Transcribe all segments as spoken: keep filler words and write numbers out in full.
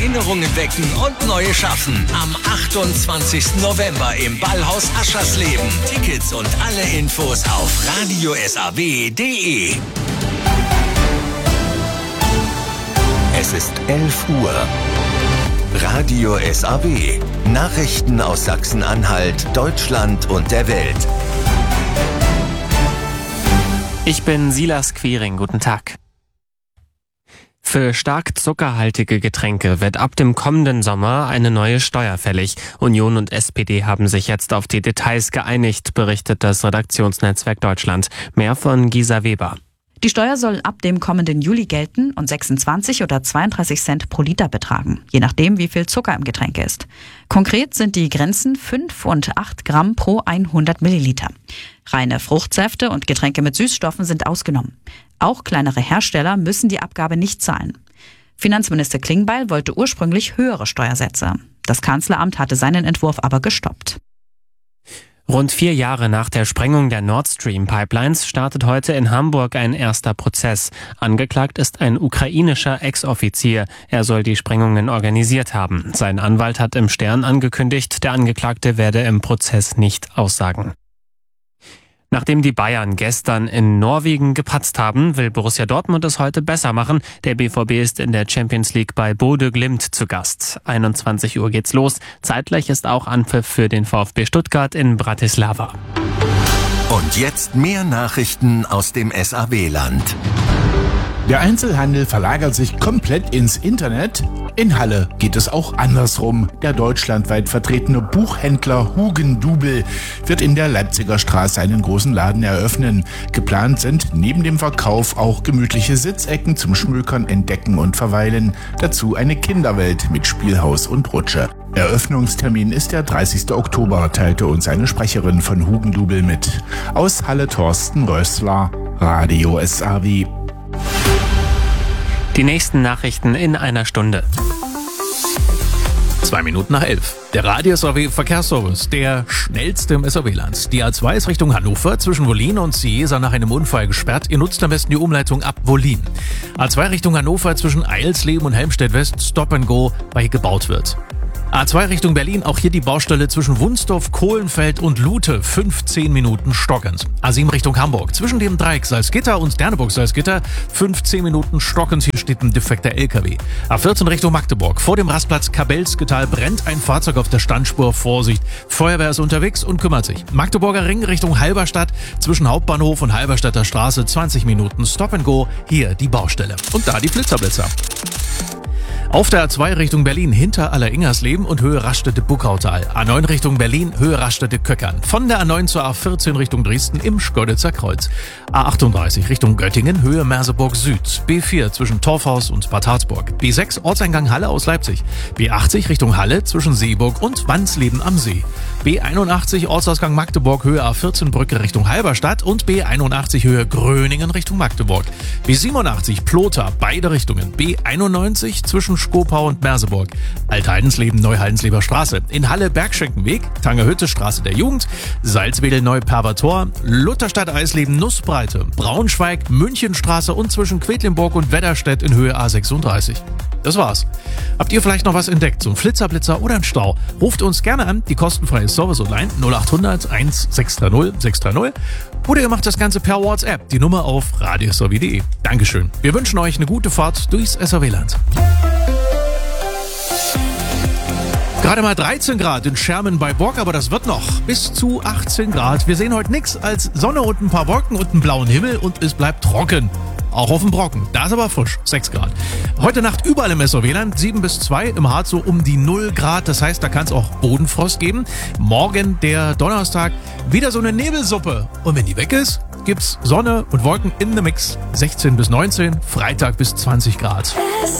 Erinnerungen wecken und neue schaffen. Am achtundzwanzigsten November im Ballhaus Aschersleben. Tickets und alle Infos auf radio s a w punkt d e. Es ist elf Uhr. Radio S A W. Nachrichten aus Sachsen-Anhalt, Deutschland und der Welt. Ich bin Silas Quiring. Guten Tag. Für stark zuckerhaltige Getränke wird ab dem kommenden Sommer eine neue Steuer fällig. Union und S P D haben sich jetzt auf die Details geeinigt, berichtet das Redaktionsnetzwerk Deutschland. Mehr von Gisa Weber. Die Steuer soll ab dem kommenden Juli gelten und sechsundzwanzig oder zweiunddreißig Cent pro Liter betragen, je nachdem, wie viel Zucker im Getränk ist. Konkret sind die Grenzen fünf und acht Gramm pro hundert Milliliter. Reine Fruchtsäfte und Getränke mit Süßstoffen sind ausgenommen. Auch kleinere Hersteller müssen die Abgabe nicht zahlen. Finanzminister Klingbeil wollte ursprünglich höhere Steuersätze. Das Kanzleramt hatte seinen Entwurf aber gestoppt. Rund vier Jahre nach der Sprengung der Nord Stream Pipelines startet heute in Hamburg ein erster Prozess. Angeklagt ist ein ukrainischer Ex-Offizier. Er soll die Sprengungen organisiert haben. Sein Anwalt hat im Stern angekündigt, der Angeklagte werde im Prozess nicht aussagen. Nachdem die Bayern gestern in Norwegen gepatzt haben, will Borussia Dortmund es heute besser machen. Der B V B ist in der Champions League bei Bodø Glimt zu Gast. einundzwanzig Uhr geht's los. Zeitgleich ist auch Anpfiff für den VfB Stuttgart in Bratislava. Und jetzt mehr Nachrichten aus dem S A W-Land. Der Einzelhandel verlagert sich komplett ins Internet. In Halle geht es auch andersrum. Der deutschlandweit vertretene Buchhändler Hugendubel wird in der Leipziger Straße einen großen Laden eröffnen. Geplant sind neben dem Verkauf auch gemütliche Sitzecken zum Schmökern, Entdecken und Verweilen. Dazu eine Kinderwelt mit Spielhaus und Rutsche. Eröffnungstermin ist der dreißigsten Oktober, teilte uns eine Sprecherin von Hugendubel mit. Aus Halle Thorsten Rössler, Radio S A W. Die nächsten Nachrichten in einer Stunde. Zwei Minuten nach elf. Der Radio S A W Verkehrsservice, der schnellste im S A W-Land. Die A zwei ist Richtung Hannover zwischen Wollin und Ciesa nach einem Unfall gesperrt. Ihr nutzt am besten die Umleitung ab Wollin. A zwei Richtung Hannover zwischen Eilsleben und Helmstedt West, Stop and Go, weil hier gebaut wird. A zwei Richtung Berlin, auch hier die Baustelle zwischen Wunsdorf, Kohlenfeld und Lute, fünfzehn Minuten stockend. A sieben Richtung Hamburg, zwischen dem Dreieck Salzgitter und Derneburg-Salzgitter, fünfzehn Minuten stockend, hier steht ein defekter L K W. A vierzehn Richtung Magdeburg, vor dem Rastplatz Kabelsketal brennt ein Fahrzeug auf der Standspur, Vorsicht, Feuerwehr ist unterwegs und kümmert sich. Magdeburger Ring Richtung Halberstadt, zwischen Hauptbahnhof und Halberstadter Straße, zwanzig Minuten Stop and Go, hier die Baustelle. Und da die Blitzerblitzer. Auf der A zwei Richtung Berlin hinter Aller-Ingersleben und Höhe Raststätte-Buckautal. A neun Richtung Berlin, Höhe Raststätte-Köckern. Von der A neun zur A vierzehn Richtung Dresden im Schkeuditzer Kreuz. A achtunddreißig Richtung Göttingen, Höhe Merseburg Süd. B vier zwischen Torfhaus und Bad Harzburg. B sechs Ortseingang Halle aus Leipzig. B achtzig Richtung Halle zwischen Seeburg und Wandsleben am See. B einundachtzig Ortsausgang Magdeburg, Höhe A vierzehn Brücke Richtung Halberstadt und B einundachtzig Höhe Gröningen Richtung Magdeburg. B siebenundachtzig Plotha, beide Richtungen. B einundneunzig zwischen Skopau und Merseburg. Altheidensleben, Neuheidensleber Straße. In Halle Bergschenkenweg, Tangerhütte Straße der Jugend, Salzwedel Neuperver Tor, Lutherstadt Eisleben Nussbreite, Braunschweig, Münchenstraße und zwischen Quedlinburg und Wedderstedt in Höhe A sechsunddreißig. Das war's. Habt ihr vielleicht noch was entdeckt? So ein Flitzerblitzer oder ein Stau? Ruft uns gerne an, die kostenfreie Service-Hotline null achthundert eins sechs drei null sechs drei null. Oder ihr macht das Ganze per WhatsApp, die Nummer auf radio s a w punkt d e. Dankeschön. Wir wünschen euch eine gute Fahrt durchs S A W-Land. Gerade mal dreizehn Grad in Schermen bei Bork, aber das wird noch. Bis zu achtzehn Grad. Wir sehen heute nichts als Sonne und ein paar Wolken und einen blauen Himmel und es bleibt trocken. Auch auf dem Brocken. Da ist aber frisch. sechs Grad. Heute Nacht überall im S A W-Land sieben bis zwei. Im Harz so um die null Grad. Das heißt, da kann es auch Bodenfrost geben. Morgen, der Donnerstag, wieder so eine Nebelsuppe. Und wenn die weg ist, gibt's Sonne und Wolken in the Mix. sechzehn bis neunzehn. Freitag bis zwanzig Grad.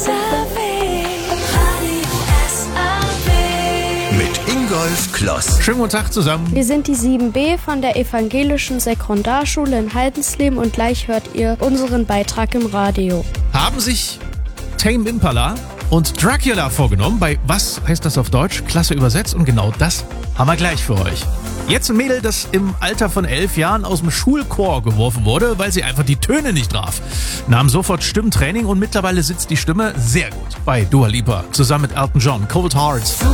Mit Ingolf Kloss. Schönen guten Tag zusammen. Wir sind die sieben B von der Evangelischen Sekundarschule in Heidensleben und gleich hört ihr unseren Beitrag im Radio. Haben sich Tame Impala und Dracula vorgenommen. Bei Was heißt das auf Deutsch? Klasse übersetzt und genau das haben wir gleich für euch. Jetzt ein Mädel, das im Alter von elf Jahren aus dem Schulchor geworfen wurde, weil sie einfach die Töne nicht traf. Nahm sofort Stimmtraining und mittlerweile sitzt die Stimme sehr gut bei Dua Lipa. Zusammen mit Elton John, Cold Hearts.